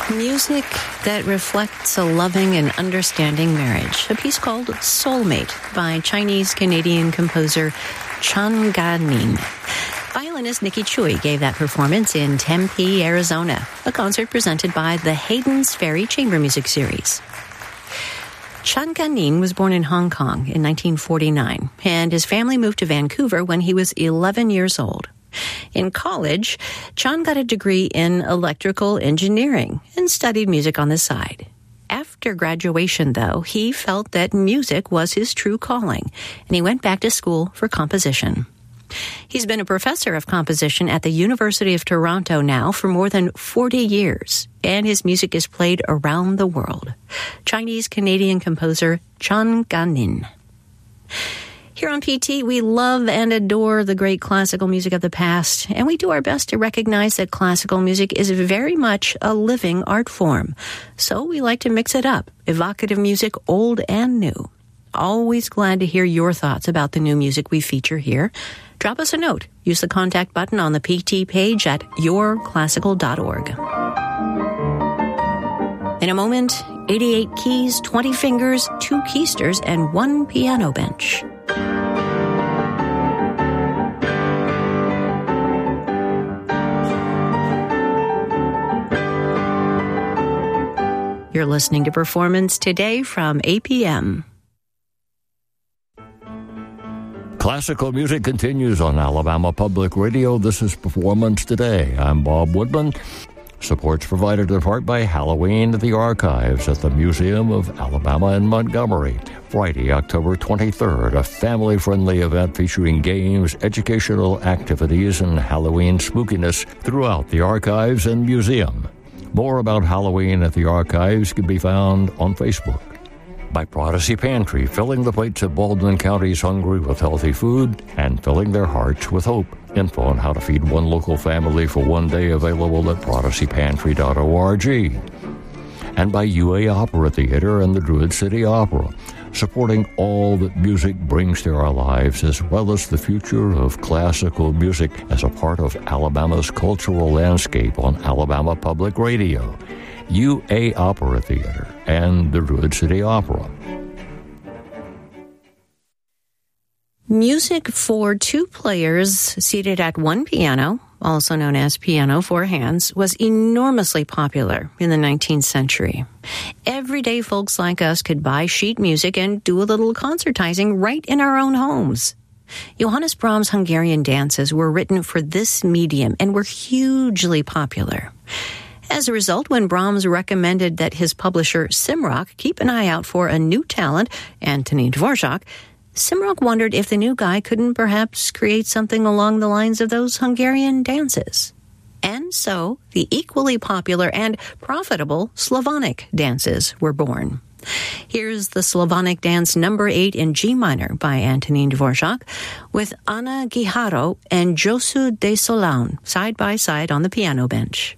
Music that reflects a loving and understanding marriage. A piece called Soulmate by Chinese-Canadian composer Chan Ga-nin. Violinist Nikki Chui gave that performance in Tempe, Arizona, a concert presented by the Hayden's Ferry Chamber Music Series. Chan Ga-nin was born in Hong Kong in 1949, and his family moved to Vancouver when he was 11 years old. In college, Chan got a degree in electrical engineering and studied music on the side. After graduation, though, he felt that music was his true calling, and he went back to school for composition. He's been a professor of composition at the University of Toronto now for more than 40 years, and his music is played around the world. Chinese-Canadian composer Chan Ga-nin. Here on PT, we love and adore the great classical music of the past, and we do our best to recognize that classical music is very much a living art form. So we like to mix it up, evocative music, old and new. Always glad to hear your thoughts about the new music we feature here. Drop us a note. Use the contact button on the PT page at yourclassical.org. In a moment, 88 keys, 20 fingers, 2 keysters, and 1 piano bench. You're listening to Performance Today from APM. Classical music continues on Alabama Public Radio. This is Performance Today. I'm Bob Woodman. Support's provided in part by Halloween at the Archives at the Museum of Alabama in Montgomery. Friday, October 23rd, a family-friendly event featuring games, educational activities, and Halloween spookiness throughout the Archives and Museum. More about Halloween at the Archives can be found on Facebook. By Prodigy Pantry, filling the plates of Baldwin County's hungry with healthy food and filling their hearts with hope. Info on how to feed one local family for one day available at prodigypantry.org. And by UA Opera Theater and the Druid City Opera, supporting all that music brings to our lives, as well as the future of classical music as a part of Alabama's cultural landscape on Alabama Public Radio, UA Opera Theater, and the Druid City Opera. Music for 2 players seated at 1 piano, also known as piano for hands, was enormously popular in the 19th century. Everyday folks like us could buy sheet music and do a little concertizing right in our own homes. Johannes Brahms' Hungarian dances were written for this medium and were hugely popular. As a result, when Brahms recommended that his publisher Simrock keep an eye out for a new talent, Antonín Dvořák, Simrock wondered if the new guy couldn't perhaps create something along the lines of those Hungarian dances. And so, the equally popular and profitable Slavonic dances were born. Here's the Slavonic dance number 8 in G minor by Antonín Dvořák, with Anna Guijarro and Josu de Solán side by side on the piano bench.